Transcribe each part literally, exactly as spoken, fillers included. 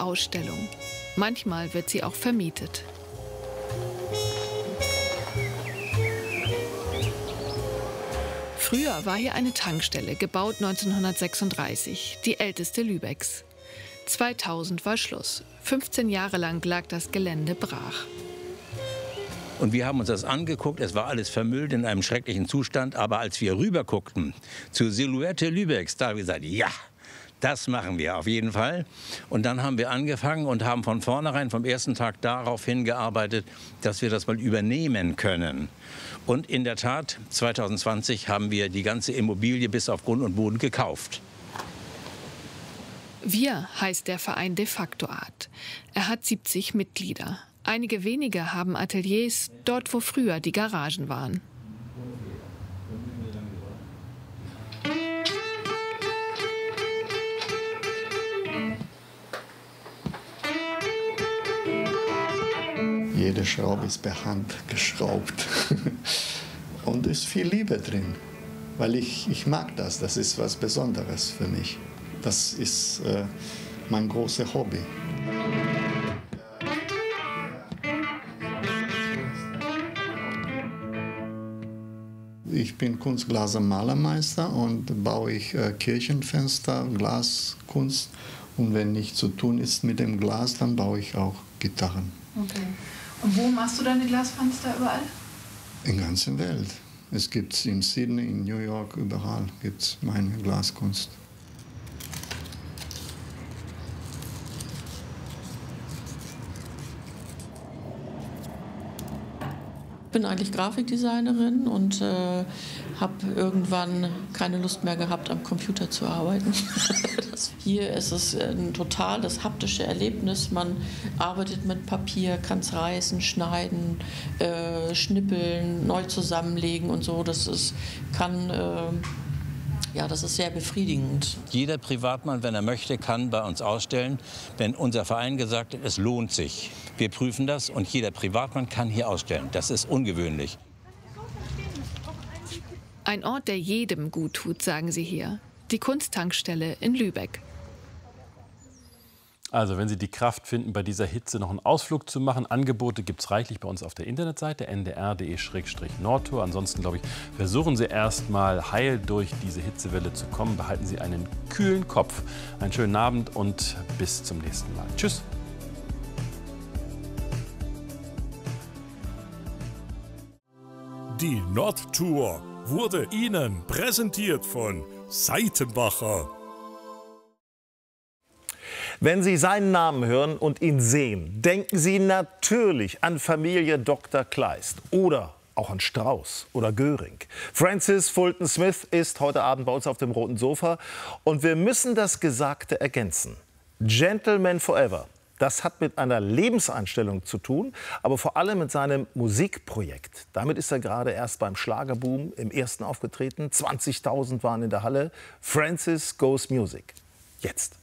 Ausstellung. Manchmal wird sie auch vermietet. Früher war hier eine Tankstelle, gebaut neunzehnhundertsechsunddreißig, die älteste Lübecks. zweitausend war Schluss. fünfzehn Jahre lang lag das Gelände brach. Und wir haben uns das angeguckt, es war alles vermüllt in einem schrecklichen Zustand. Aber als wir rüber guckten zur Silhouette Lübecks, da haben wir gesagt, ja, das machen wir auf jeden Fall. Und dann haben wir angefangen und haben von vornherein, vom ersten Tag darauf hingearbeitet, dass wir das mal übernehmen können. Und in der Tat, zweitausendzwanzig haben wir die ganze Immobilie bis auf Grund und Boden gekauft. Wir heißt der Verein De Facto Art. Er hat siebzig Mitglieder. Einige wenige haben Ateliers dort, wo früher die Garagen waren. Jede Schraube ist per Hand geschraubt. Und es ist viel Liebe drin, weil ich, ich mag das. Das ist was Besonderes für mich. Das ist äh, mein großes Hobby. Ich bin Kunstglaser-Malermeister und baue ich äh, Kirchenfenster, Glaskunst. Und wenn nichts zu tun ist mit dem Glas, dann baue ich auch Gitarren. Okay. Und wo machst du deine Glasfenster überall? In der ganzen Welt. Es gibt es in Sydney, in New York, überall gibt es meine Glaskunst. Ich bin eigentlich Grafikdesignerin und äh, habe irgendwann keine Lust mehr gehabt, am Computer zu arbeiten. das, hier ist es ein total das haptische Erlebnis. Man arbeitet mit Papier, kann es reißen, schneiden, äh, schnippeln, neu zusammenlegen und so. Das ist, kann... Äh, Ja, das ist sehr befriedigend. Jeder Privatmann, wenn er möchte, kann bei uns ausstellen, wenn unser Verein gesagt hat, es lohnt sich. Wir prüfen das und jeder Privatmann kann hier ausstellen. Das ist ungewöhnlich. Ein Ort, der jedem gut tut, sagen sie hier. Die Kunsttankstelle in Lübeck. Also, wenn Sie die Kraft finden, bei dieser Hitze noch einen Ausflug zu machen, Angebote gibt es reichlich bei uns auf der Internetseite n d r punkt d e schrägstrich nordtour. Ansonsten, glaube ich, versuchen Sie erst mal heil durch diese Hitzewelle zu kommen. Behalten Sie einen kühlen Kopf. Einen schönen Abend und bis zum nächsten Mal. Tschüss. Die Nordtour wurde Ihnen präsentiert von Seitenbacher. Wenn Sie seinen Namen hören und ihn sehen, denken Sie natürlich an Familie Doktor Kleist oder auch an Strauß oder Göring. Francis Fulton Smith ist heute Abend bei uns auf dem roten Sofa und wir müssen das Gesagte ergänzen. Gentleman Forever, das hat mit einer Lebenseinstellung zu tun, aber vor allem mit seinem Musikprojekt. Damit ist er gerade erst beim Schlagerboom im ersten aufgetreten. zwanzigtausend waren in der Halle. Francis Goes Music. Jetzt.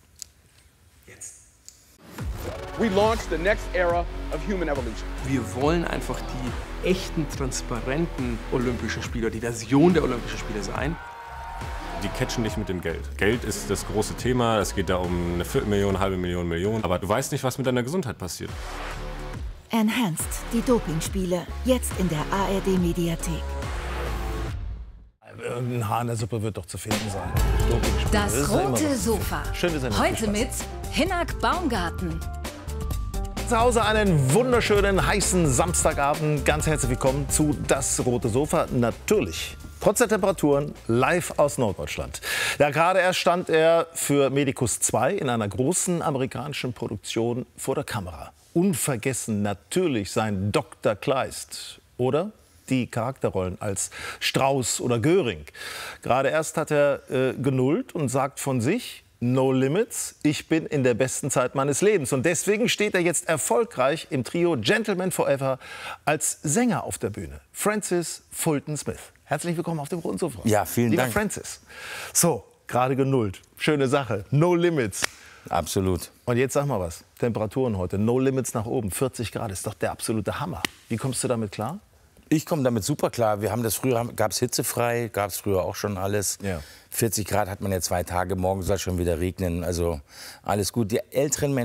We launched the next era of human evolution. Wir wollen einfach die echten, transparenten Olympischen Spieler, die Version der Olympischen Spiele sein. Die catchen dich mit dem Geld. Geld ist das große Thema. Es geht da um eine Viertelmillion, eine halbe Million, Million. Aber du weißt nicht, was mit deiner Gesundheit passiert. Enhanced, die Dopingspiele. Jetzt in der A R D-Mediathek. Irgendein Haar in der Suppe wird doch zu finden sein. Das, das rote Sofa. Schön, dass ihr heute mit Hinak Baumgarten. Zu Hause einen wunderschönen, heißen Samstagabend. Ganz herzlich willkommen zu Das rote Sofa. Natürlich, trotz der Temperaturen, live aus Norddeutschland. Ja, gerade erst stand er für Medicus zwei in einer großen amerikanischen Produktion vor der Kamera. Unvergessen natürlich sein Doktor Kleist. Oder die Charakterrollen als Strauß oder Göring. Gerade erst hat er äh, genullt und sagt von sich: No limits, ich bin in der besten Zeit meines Lebens. Und deswegen steht er jetzt erfolgreich im Trio Gentleman Forever als Sänger auf der Bühne. Francis Fulton Smith. Herzlich willkommen auf dem roten Sofa. Ja, vielen Lieber Dank. Francis. So, gerade genullt. Schöne Sache. No limits. Absolut. Und jetzt sag mal was. Temperaturen heute. No limits nach oben. vierzig Grad ist doch der absolute Hammer. Wie kommst du damit klar? Ich komme damit super klar. Wir haben das früher, gab es hitzefrei, gab es früher auch schon alles. Ja. vierzig Grad hat man ja zwei Tage, morgen soll es schon wieder regnen. Also alles gut. Die älteren Menschen